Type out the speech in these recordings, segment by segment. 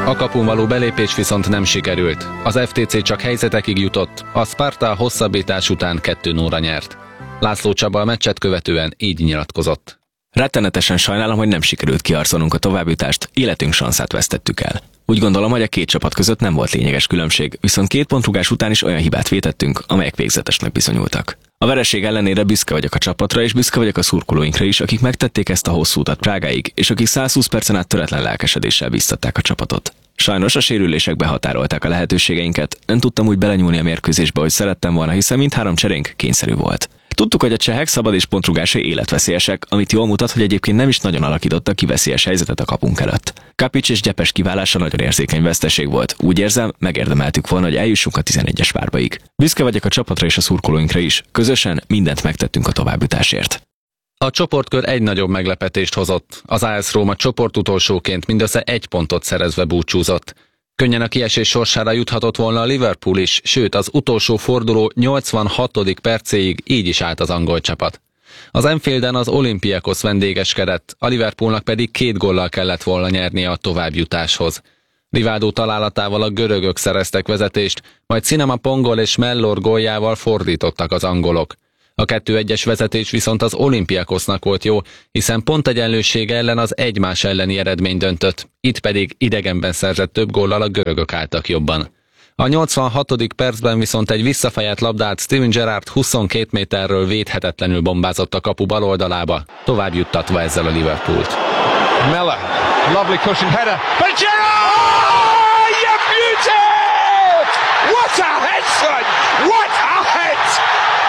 A kapun való belépés viszont nem sikerült. Az FTC csak helyzetekig jutott, a Sparta hosszabbítás után 2-0-ra nyert. László Csaba a meccset követően így nyilatkozott. Rettenetesen sajnálom, hogy nem sikerült kiharcolnunk a továbbjutást, életünk sanszát vesztettük el. Úgy gondolom, hogy a két csapat között nem volt lényeges különbség, viszont 2 pontrugás után is olyan hibát vétettünk, amelyek végzetesnek bizonyultak. A vereség ellenére büszke vagyok a csapatra, és büszke vagyok a szurkolóinkra is, akik megtették ezt a hosszú utat Prágáig, és akik 120 percen át töretlen lelkesedéssel biztatták a csapatot. Sajnos a sérülések behatárolták a lehetőségeinket, nem tudtam úgy belenyúlni a mérkőzésbe, hogy szerettem volna, hiszen mindhárom cserénk kényszerű volt. Tudtuk, hogy a csehek szabad és pontrugásai életveszélyesek, amit jól mutat, hogy egyébként nem is nagyon alakítottak ki veszélyes helyzetet a kapunk előtt. Kapics és Gyepes kiválása nagyon érzékeny veszteség volt. Úgy érzem, megérdemeltük volna, hogy eljussunk a 11-es párbaig. Büszke vagyok a csapatra és a szurkolóinkra is. Közösen mindent megtettünk a továbbjutásért. A csoportkör egy nagyobb meglepetést hozott. Az AS Róma csoportutolsóként mindössze 1 pontot szerezve búcsúzott. Könnyen a kiesés sorsára juthatott volna a Liverpool is, sőt az utolsó forduló 86. percéig így is állt az angol csapat. Az Anfielden az Olympiakos vendégeskedett, a Liverpoolnak pedig 2 góllal kellett volna nyernie a továbbjutáshoz. Rivaldo találatával a görögök szereztek vezetést, majd Cinema Pongol és Mellor góljával fordítottak az angolok. A 2-1-es vezetés viszont az Olympiakosnak volt jó, hiszen pontegyenlőség ellen az egymás elleni eredmény döntött, itt pedig idegenben szerzett több góllal a görögök álltak jobban. A 86. percben viszont egy visszafejelt labdát Steven Gerrard 22 méterről védhetetlenül bombázott a kapu bal oldalába, tovább juttatva ezzel a Liverpoolt. Mella, lovely cushion header, but Gerrard! You beauty! What a head, son! What a head!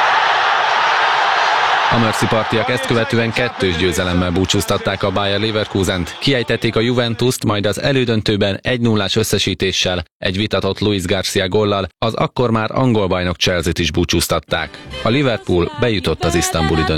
A Mercy partiak ezt követően 2-s győzelemmel búcsúztatták a Bayer Leverkusent, kiejtették a Juventust, majd az elődöntőben 1-0-ás összesítéssel, egy vitatott Luis Garcia góllal az akkor már angol bajnok Chelsea-t is búcsúztatták. A Liverpool bejutott az isztambuli döntőbe.